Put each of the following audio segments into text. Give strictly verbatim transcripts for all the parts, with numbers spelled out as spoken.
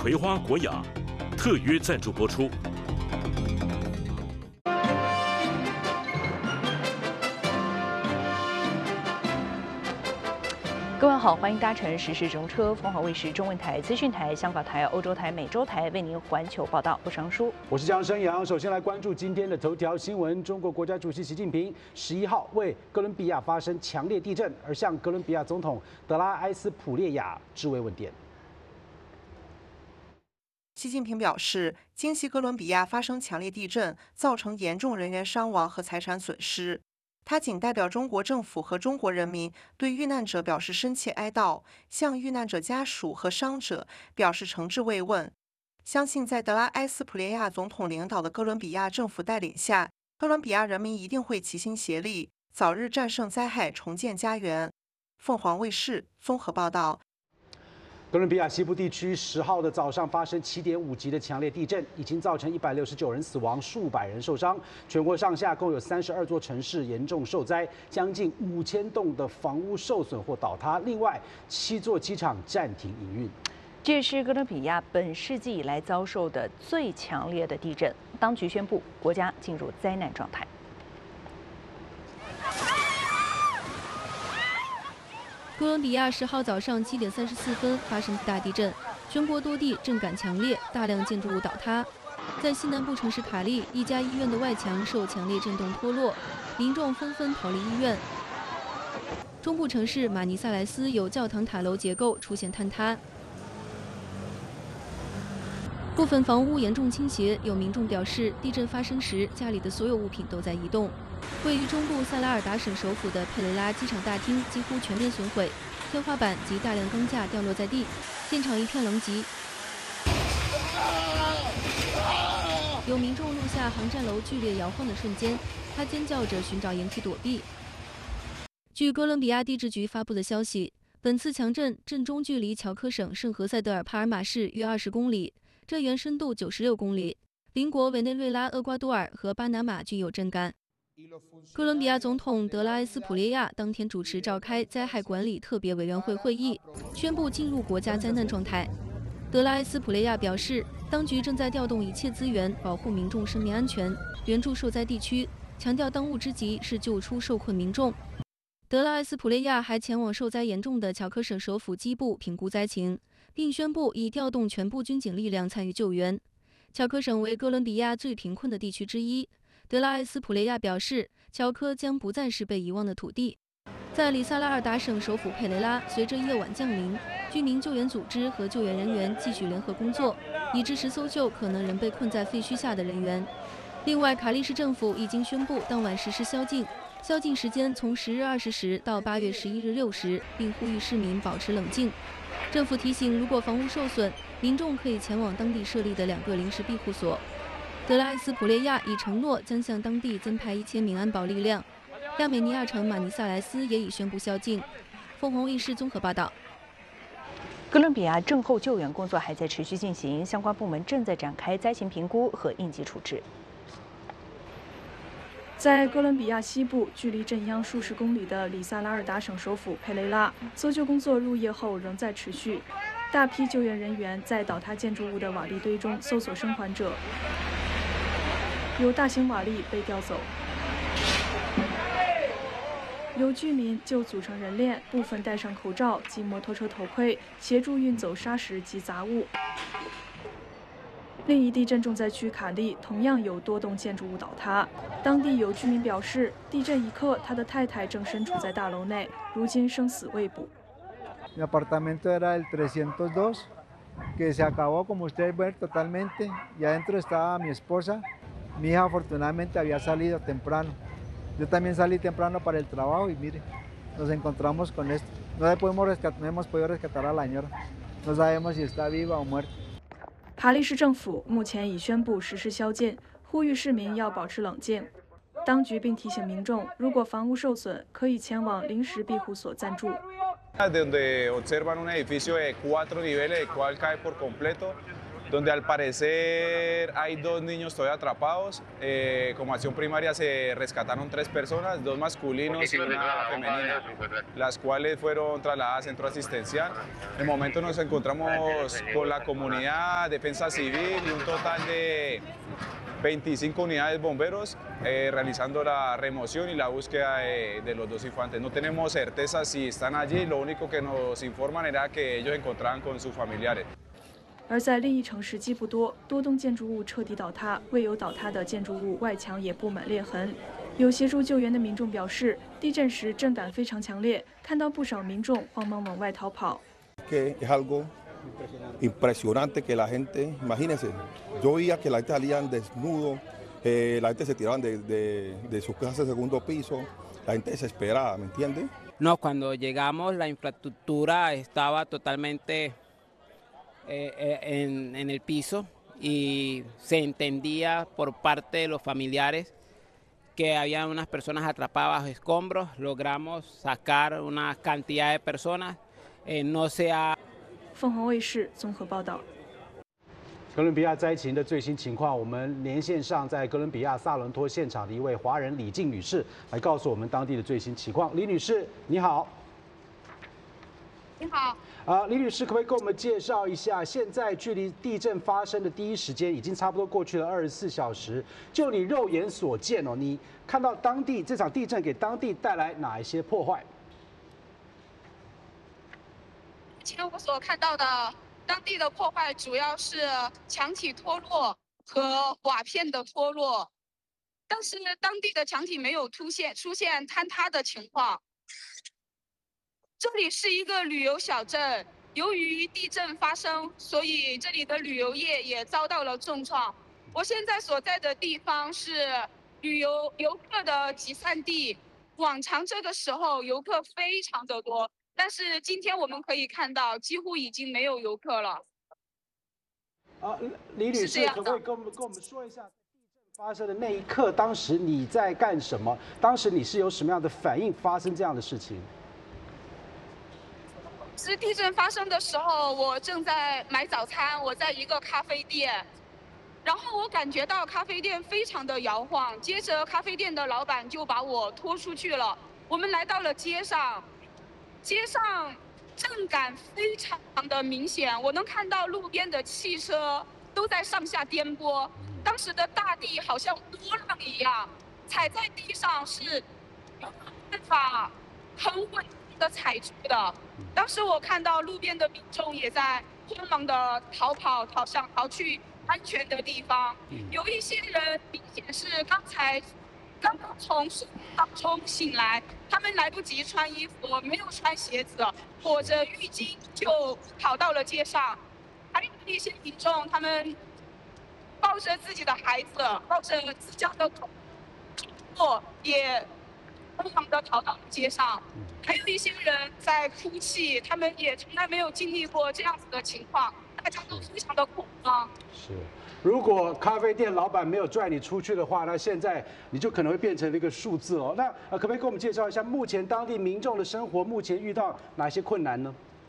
葵花国雅特约赞助播出。 各位好，欢迎搭乘时事中车，凤凰卫视中文台、资讯台、香港台、欧洲台、美洲台为您环球报道。我是杨舒， 我是江生阳。首先来关注今天的头条新闻：中国国家主席习近平十一号为哥伦比亚发生强烈地震，而向哥伦比亚总统德拉埃斯普列亚致慰问电。 习近平表示，惊袭哥伦比亚发生强烈地震，造成严重人员伤亡和财产损失。他仅代表中国政府和中国人民对遇难者表示深切哀悼，向遇难者家属和伤者表示诚挚慰问。相信在德拉埃斯普列亚总统领导的哥伦比亚政府带领下，哥伦比亚人民一定会齐心协力，早日战胜灾害，重建家园。凤凰卫视综合报道。 哥伦比亚西部地区十号的早上发生七点五级的强烈地震，已经造成一百六十九人死亡，数百人受伤。全国上下共有三十二座城市严重受灾，将近五千栋的房屋受损或倒塌。另外，七座机场暂停营运。 这是哥伦比亚本世纪以来遭受的最强烈的地震，当局宣布国家进入灾难状态。 哥伦比亚十号早上七点三十四分发生大地震，全国多地震感强烈，大量建筑物倒塌。在西南部城市卡利，一家医院的外墙受强烈震动脱落，民众纷纷逃离医院。中部城市马尼萨莱斯有教堂塔楼结构出现坍塌，部分房屋严重倾斜。有民众表示，地震发生时家里的所有物品都在移动。位于中部塞拉尔达省首府的佩雷拉机场大厅几乎全面损毁，天花板及大量钢架掉落在地，现场一片狼藉。有民众录下航站楼剧烈摇晃的瞬间，他尖叫着寻找掩体躲避。据哥伦比亚地质局发布的消息，本次强震震中距离乔科省圣何塞德尔帕尔马市约二十公里，震源深度九十六公里。邻国委内瑞拉、厄瓜多尔和巴拿马均有震感。哥伦比亚总统德拉埃斯普列亚当天主持召开灾害管理特别委员会会议，宣布进入国家灾难状态。德拉埃斯普列亚表示，当局正在调动一切资源保护民众生命安全，援助受灾地区，强调当务之急是救出受困民众。德拉埃斯普列亚还前往受灾严重的乔科省首府基布评估灾情，并宣布已调动全部军警力量参与救援。乔科省为哥伦比亚最贫困的地区之一。德拉埃斯普列亚表示，乔科将不再是被遗忘的土地。在里萨拉尔达省首府佩雷拉，随着夜晚降临，居民救援组织和救援人员继续联合工作，以支持搜救可能仍被困在废墟下的人员。另外，卡利市政府已经宣布当晚实施宵禁，宵禁时间从十日二十时到八月十一日六时，并呼吁市民保持冷静。政府提醒，如果房屋受损，民众可以前往当地设立的两个临时庇护所。德拉埃斯普列亚已承诺将向当地增派一千名安保力量。亚美尼亚城马尼萨莱斯也已宣布宵禁。凤凰卫视综合报道。 哥伦比亚震后救援工作还在持续进行，相关部门正在展开灾情评估和应急处置。 在哥伦比亚西部，距离震央数十公里的里萨拉尔达省首府佩雷拉，搜救工作入夜后仍在持续。大批救援人员在倒塌建筑物的瓦砾堆中搜索生还者，有大型瓦砾被调走。有居民就组成人链，部分戴上口罩及摩托车头盔，协助运走沙石及杂物。另一地震重灾区卡利同样有多栋建筑物倒塌，当地有居民表示，地震一刻，他的太太正身处在大楼内，如今生死未卜。 Mi apartamento era el trescientos dos, que se acabó como ustedes ven totalmente, y adentro estaba mi esposa. Mi hija afortunadamente había salido temprano. Yo también salí temprano para el trabajo y mire, nos encontramos con esto. No le podemos rescatar, no hemos podido rescatar a la señora. No sabemos si está viva o muerta. 卡利市政府目前已宣布实施宵禁，呼吁市民要保持冷静。当局并提醒民众，如果房屋受损，可以前往临时庇护所暂住。 donde observan un edificio de cuatro niveles, el cual cae por completo. donde al parecer hay dos niños todavía atrapados. Eh, como acción primaria se rescataron tres personas, dos masculinos y una femenina, las cuales fueron trasladadas al centro asistencial. En el momento nos encontramos con la comunidad, defensa civil y un total de veinticinco unidades bomberos eh, realizando la remoción y la búsqueda de, de los dos infantes. No tenemos certeza si están allí, lo único que nos informan era que ellos encontraban con sus familiares. 而在另一城市基布多，多栋建筑物彻底倒塌，未有倒塌的建筑物外墙也布满裂痕。有协助救援的民众表示，地震时震感非常强烈，看到不少民众慌忙往外逃跑。 Impresionante que la gente, imagínense, yo veía que la gente salían desnudos, eh, la gente se tiraban de, de, de sus casas de segundo piso, la gente desesperada, ¿me entiende? No, cuando llegamos la infraestructura estaba totalmente eh, en, en el piso y se entendía por parte de los familiares que había unas personas atrapadas bajo escombros. Logramos sacar una cantidad de personas, eh, no se ha 凤凰卫视综合报道。 哥伦比亚灾情的最新情况，我们连线上在哥伦比亚萨伦托现场的一位华人李静女士来告诉我们当地的最新情况。李女士，你好。 你好。 啊，李女士，可不可以给我们介绍一下，现在距离地震发生的第一时间已经差不多过去了二十四小时？就你肉眼所见哦，你看到当地这场地震给当地带来哪一些破坏？ 目前我所看到的当地的破坏主要是墙体脱落和瓦片的脱落，但是当地的墙体没有出现出现坍塌的情况。这里是一个旅游小镇，由于地震发生，所以这里的旅游业也遭到了重创。我现在所在的地方是旅游游客的集散地，往常这个时候游客非常的多。 但是今天我们可以看到，几乎已经没有游客了。 啊，李女士，可不可以跟我们跟我们说一下，地震发生的那一刻，当时你在干什么？当时你是有什么样的反应？发生这样的事情？ 是地震发生的时候，我正在买早餐，我在一个咖啡店，然后我感觉到咖啡店非常的摇晃，接着咖啡店的老板就把我拖出去了。我们来到了街上。 街上震感非常的明显，我能看到路边的汽车都在上下颠簸。当时的大地好像波浪一样，踩在地上是没有办法很稳定的踩住的。当时我看到路边的民众也在慌忙的逃跑，逃向逃去安全的地方。有一些人明显是刚才。 刚刚从睡梦当中醒来，他们来不及穿衣服，没有穿鞋子，裹着浴巾就跑到了街上。还有一些民众，他们抱着自己的孩子，抱着自家的宠物，也疯狂地逃到了街上。还有一些人在哭泣，他们也从来没有经历过这样子的情况，大家都非常的恐慌。 是。 如果咖啡店老板没有拽你出去的话，那现在你就可能会变成了一个数字哦。那呃，可不可以给我们介绍一下目前当地民众的生活目前遇到哪些困难呢？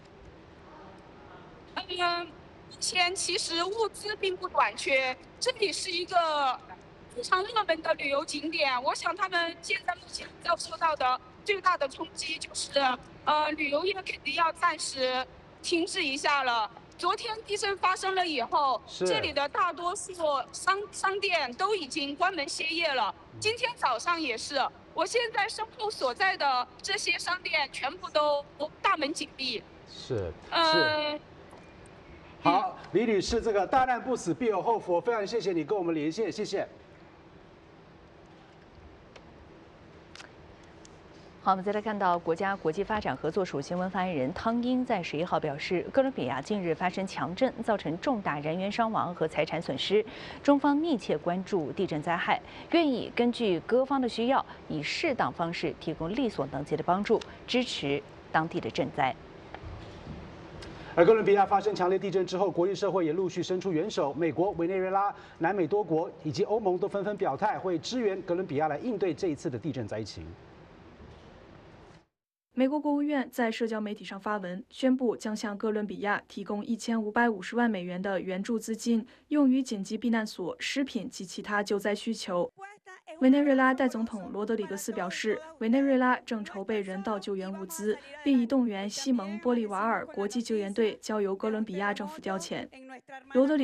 嗯，目前其实物资并不短缺，这里是一个非常热门的旅游景点。我想他们现在目前遭受到的最大的冲击就是，呃，旅游业肯定要暂时停止一下了。 昨天地震发生了以后，这里的大多数商商店都已经关门歇业了。今天早上也是，我现在身后所在的这些商店全部都大门紧闭。 是， 嗯、 是。好，李女士，这个大难不死必有后福，非常谢谢你跟我们连线，谢谢。 好，我们再来看到国家国际发展合作署新闻发言人汤英在十一号表示，哥伦比亚近日发生强震，造成重大人员伤亡和财产损失，中方密切关注地震灾害，愿意根据各方的需要，以适当方式提供力所能及的帮助，支持当地的赈灾。 而哥伦比亚发生强烈地震之后，国际社会也陆续伸出援手，美国、委内瑞拉、南美多国以及欧盟都纷纷表态，会支援哥伦比亚来应对这一次的地震灾情。 美国国务院在社交媒体上发文，宣布将向哥伦比亚提供一千五百五十万美元的援助资金，用于紧急避难所、食品及其他救灾需求。委内瑞拉代总统罗德里格斯表示，委内瑞拉正筹备人道救援物资，并已动员西蒙波利瓦尔国际救援队交由哥伦比亚政府调遣。罗德里